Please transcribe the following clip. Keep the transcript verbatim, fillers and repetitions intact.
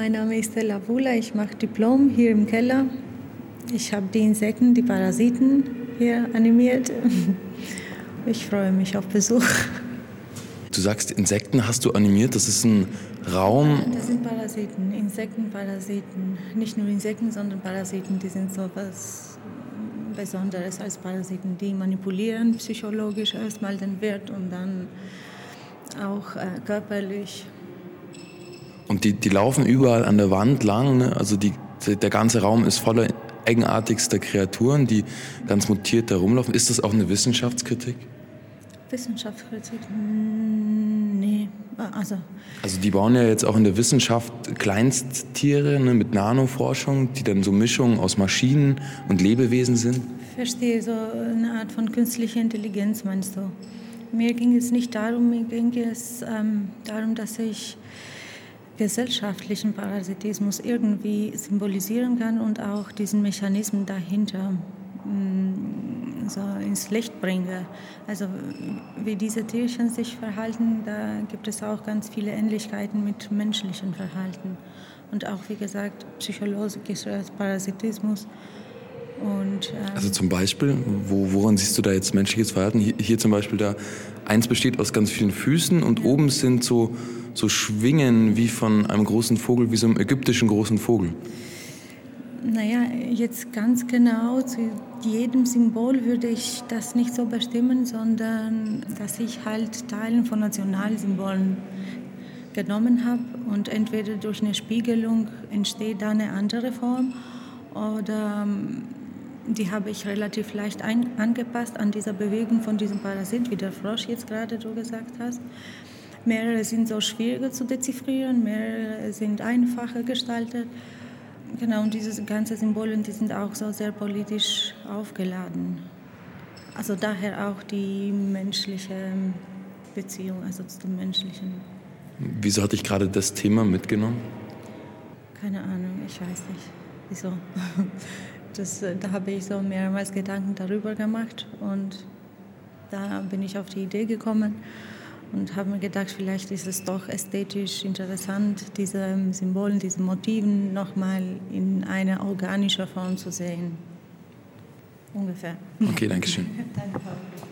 mein Name ist Stella Wula, ich mache Diplom hier im Keller. Ich habe die Insekten, die Parasiten hier animiert. Ich freue mich auf Besuch. Du sagst, Insekten hast du animiert, das ist ein Raum. Das sind Parasiten, Insektenparasiten. Nicht nur Insekten, sondern Parasiten, die sind so was Besonderes als Parasiten. Die manipulieren psychologisch erstmal den Wirt und dann auch äh, körperlich. Und die, die laufen überall an der Wand lang, ne? Also die, der ganze Raum ist voller eigenartigster Kreaturen, die ganz mutiert da rumlaufen. Ist das auch eine Wissenschaftskritik? Wissenschaftskritik? Nee, also... Also die bauen ja jetzt auch in der Wissenschaft Kleinsttiere, ne, mit Nanoforschung, die dann so Mischungen aus Maschinen und Lebewesen sind. Ich verstehe, so eine Art von künstlicher Intelligenz meinst du? Mir ging es nicht darum, mir ging es ähm, darum, dass ich gesellschaftlichen Parasitismus irgendwie symbolisieren kann und auch diesen Mechanismen dahinter mh, so ins Licht bringe. Also wie diese Tierchen sich verhalten, da gibt es auch ganz viele Ähnlichkeiten mit menschlichem Verhalten. Und auch, wie gesagt, psychologischer Parasitismus. Und, ähm, also zum Beispiel, wo, woran siehst du da jetzt menschliches Verhalten? Hier, hier zum Beispiel, da eins besteht aus ganz vielen Füßen und ja. Oben sind so, so Schwingen wie von einem großen Vogel, wie so einem ägyptischen großen Vogel. Naja, jetzt ganz genau zu jedem Symbol würde ich das nicht so bestimmen, sondern dass ich halt Teilen von Nationalsymbolen genommen habe und entweder durch eine Spiegelung entsteht da eine andere Form oder die habe ich relativ leicht ein, angepasst an dieser Bewegung von diesem Parasit, wie der Frosch jetzt gerade du gesagt hast. Mehrere sind so schwieriger zu deziffrieren, mehrere sind einfacher gestaltet. Genau, und diese ganzen Symbole, die sind auch so sehr politisch aufgeladen. Also daher auch die menschliche Beziehung, also zum Menschlichen. Wieso hatte ich gerade das Thema mitgenommen? Keine Ahnung, ich weiß nicht. Wieso? Das, da habe ich so mehrmals Gedanken darüber gemacht und da bin ich auf die Idee gekommen und habe mir gedacht, vielleicht ist es doch ästhetisch interessant, diese Symbolen, diese Motiven nochmal in einer organischen Form zu sehen. Ungefähr. Okay, danke schön. Danke.